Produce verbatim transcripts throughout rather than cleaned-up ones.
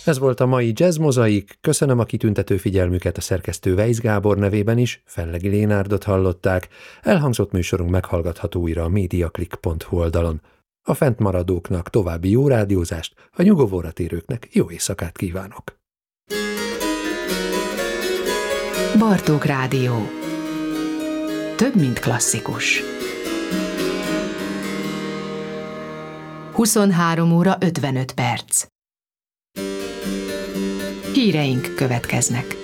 Ez volt a mai Jazz Mozaik, köszönöm a kitüntető figyelmüket, a szerkesztő Weisz Gábor nevében is, Fellegi Lénárdot hallották, elhangzott műsorunk meghallgatható újra a mediaclick pont hu oldalon. A fentmaradóknak további jó rádiózást, a nyugovóra térőknek jó éjszakát kívánok! Bartók Rádió. Több, mint klasszikus. huszonhárom óra ötvenöt perc. Híreink következnek.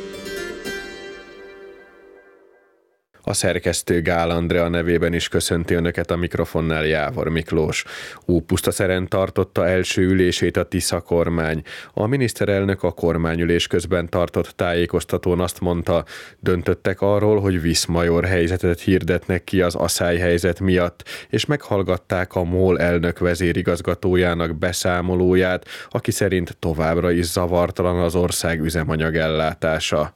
A szerkesztő Gál Andrea nevében is köszönti Önöket a mikrofonnál Jávor Miklós. Ópusztaszeren tartotta első ülését a Tisza kormány. A miniszterelnök a kormányülés közben tartott tájékoztatón azt mondta, döntöttek arról, hogy Viszmajor helyzetet hirdetnek ki az aszályhelyzet miatt, és meghallgatták a MOL elnök vezérigazgatójának beszámolóját, aki szerint továbbra is zavartalan az ország üzemanyagellátása.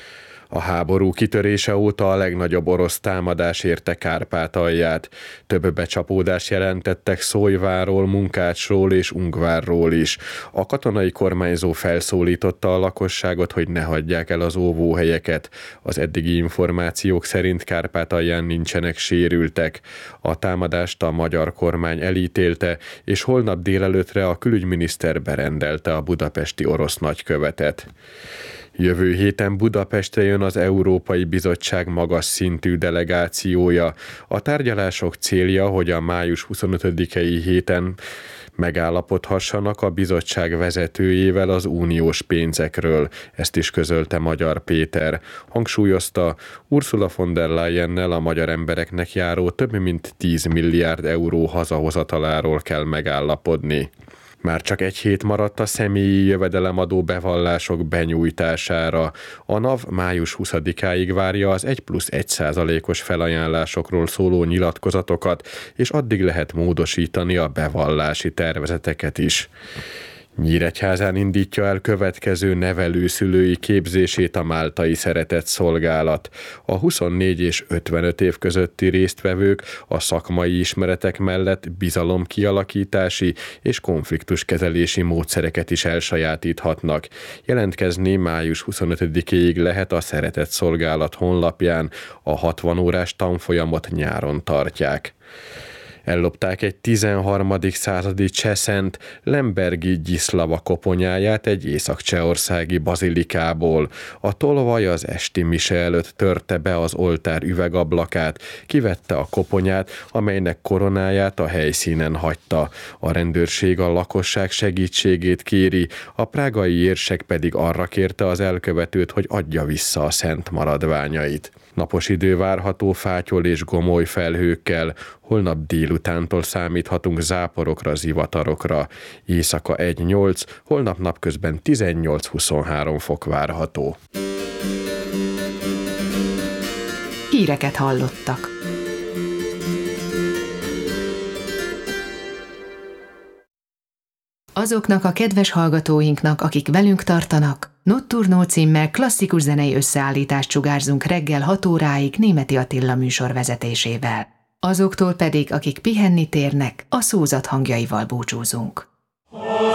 A háború kitörése óta a legnagyobb orosz támadás érte Kárpátalját. Több becsapódást jelentettek Szólyváról, Munkácsról és Ungvárról is. A katonai kormányzó felszólította a lakosságot, hogy ne hagyják el az óvóhelyeket. Az eddigi információk szerint Kárpátalján nincsenek sérültek. A támadást a magyar kormány elítélte, és holnap délelőttre a külügyminiszter berendelte a budapesti orosz nagykövetet. Jövő héten Budapestre jön az Európai Bizottság magas szintű delegációja. A tárgyalások célja, hogy a május huszonötödikei héten megállapodhassanak a bizottság vezetőjével az uniós pénzekről. Ezt is közölte Magyar Péter. Hangsúlyozta, Ursula von der Leyennel a magyar embereknek járó több mint tíz milliárd euró hazahozataláról kell megállapodni. Már csak egy hét maradt a személyi jövedelemadó bevallások benyújtására. A NAV május huszadikáig várja az egy plusz egy százalékos felajánlásokról szóló nyilatkozatokat, és addig lehet módosítani a bevallási tervezeteket is. Nyíregyházán indítja el következő nevelőszülői képzését a Máltai Szeretett Szolgálat. A huszonnégy és ötvenöt év közötti résztvevők a szakmai ismeretek mellett bizalomkialakítási és konfliktuskezelési módszereket is elsajátíthatnak. Jelentkezni május huszonötödikéig lehet a Szeretett Szolgálat honlapján, a hatvan órás tanfolyamot nyáron tartják. Ellopták egy tizenharmadik századi cseszent, Lembergi Gyiszlava koponyáját egy észak-csehországi bazilikából. A tolvaj az esti mise előtt törte be az oltár üvegablakát, kivette a koponyát, amelynek koronáját a helyszínen hagyta. A rendőrség a lakosság segítségét kéri, a prágai érsek pedig arra kérte az elkövetőt, hogy adja vissza a szent maradványait. Napos idő várható fátyol és gomoly felhőkkel, holnap délutántól számíthatunk záporokra, zivatarokra. Éjszaka egy nyolc, holnap napközben tizennyolc-huszonhárom fok várható. Híreket hallottak. Azoknak a kedves hallgatóinknak, akik velünk tartanak, Notturno címmel klasszikus zenei összeállítást sugárzunk reggel hat óráig Németi Attila műsor vezetésével. Azoktól pedig, akik pihenni térnek, a szózat hangjaival búcsúzunk.